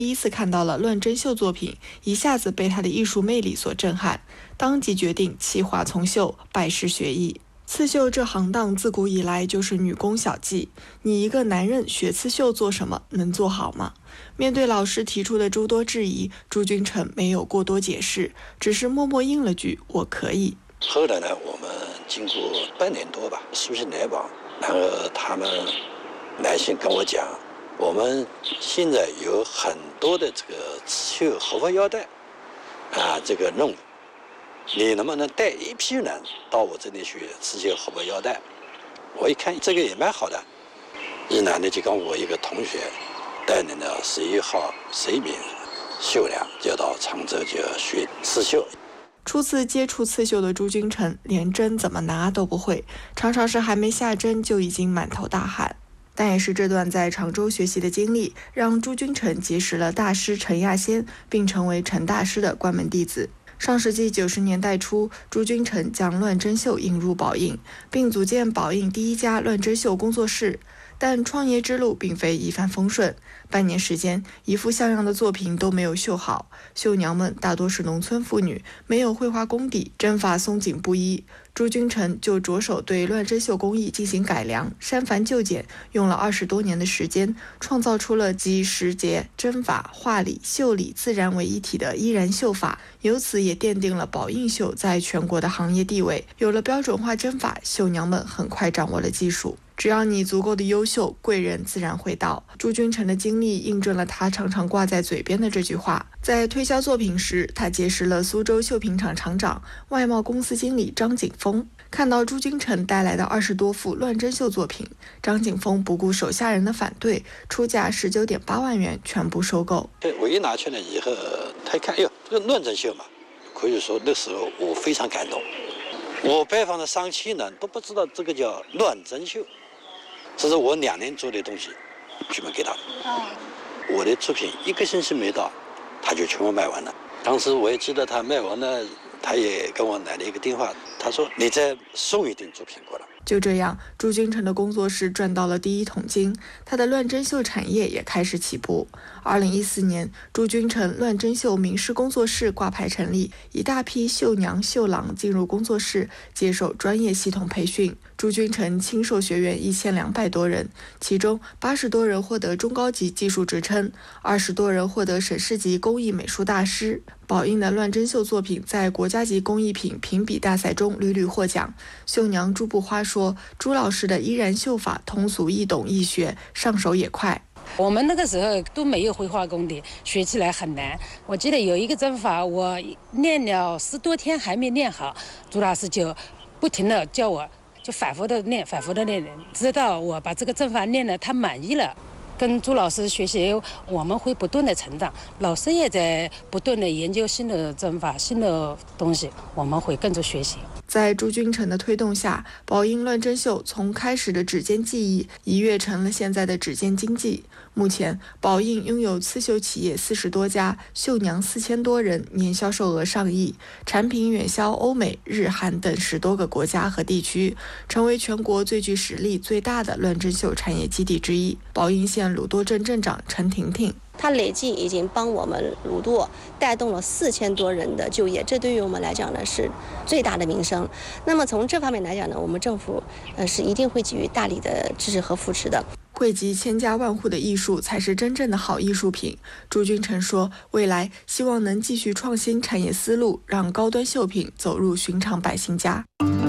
第一次看到了乱真绣作品，一下子被它的艺术魅力所震撼，当即决定弃画从绣，拜师学艺。刺绣这行当自古以来就是女工小技，你一个男人学刺绣做什么？能做好吗？面对老师提出的诸多质疑，朱君成没有过多解释，只是默默应了句“我可以”。 后来呢，我们经过半年多吧，书信来往，然后他们来信跟我讲，我们现在有很多的这个刺绣荷花腰带这个任务，你能不能带一批人到我这里去刺绣荷花腰带？我一看这个也蛮好的，一男的就跟我一个同学带领了11号11名绣娘，就到常州就学刺绣。 初次接触刺绣的朱君成，连针怎么拿都不会，常常是还没下针就已经满头大汗。但也是这段在常州学习的经历，让朱君成结识了大师陈亚仙，并成为陈大师的关门弟子。上世纪90年代初，朱君成将乱真绣引入宝应，并组建宝应第一家乱真绣工作室。但创业之路并非一帆风顺，半年时间，一幅像样的作品都没有绣好。绣娘们大多是农村妇女，没有绘画功底，针法松紧不一。朱君成就着手对乱真绣工艺进行改良，删繁就简，用了20多年的时间，创造出了集时节、针法、画理、绣理自然为一体的依然绣法，由此也奠定了宝应绣在全国的行业地位。有了标准化针法，绣娘们很快掌握了技术。只要你足够的优秀，贵人自然会到。朱君成的经历印证了他常常挂在嘴边的这句话。在推销作品时，他结识了苏州绣品厂厂长、外贸公司经理张景峰。看到朱君成带来的20多幅乱真绣作品，张景峰不顾手下人的反对，出价19.8万元全部收购。 我一拿去了以后，他一看，哎呦，这个乱真绣嘛，可以说那时候我非常感动。我拜访的上千人都不知道这个叫乱真绣。这是我2年做的东西，全部给他。我的作品1个星期没到，他就全部卖完了。当时我也记得他卖完了，他也跟我来了一个电话，他说你再送一点作品过来。 就这样，朱君成的工作室赚到了第一桶金，他的乱真绣产业也开始起步。2014年，朱君成乱真绣名师工作室挂牌成立，一大批绣娘、绣郎进入工作室接受专业系统培训。朱君成亲授学员1200多人，其中80多人获得中高级技术职称，20多人获得省市级工艺美术大师。宝应的乱真绣作品在国家级工艺品评比大赛中屡屡获奖。绣娘朱步花说，朱老师的依然绣法通俗易懂易学，上手也快。 我们那个时候都没有绘画功底，学起来很难。我记得有一个针法，我练了10多天还没练好，朱老师就不停地叫我，就反复的练，直到我把这个针法练了，他满意了。跟朱老师学习，我们会不断的成长，老师也在不断的研究新的针法、新的东西，我们会跟着学习。 在朱君成的推动下，宝应乱真绣从开始的指尖技艺一跃成了现在的指尖经济。目前，宝应拥有刺绣企业40多家，绣娘4000多人，年销售额上亿，产品远销欧美、日韩等10多个国家和地区，成为全国最具实力、最大的乱真绣产业基地之一。宝应县鲁舵镇镇长陈婷婷。 它累计已经帮我们鲁舵带动了4000多人的就业，这对于我们来讲呢是最大的名声。那么从这方面来讲呢，我们政府是一定会给予大力的支持和扶持的。 惠及千家万户的艺术才是真正的好艺术品。朱君成说，未来希望能继续创新产业思路，让高端绣品走入寻常百姓家。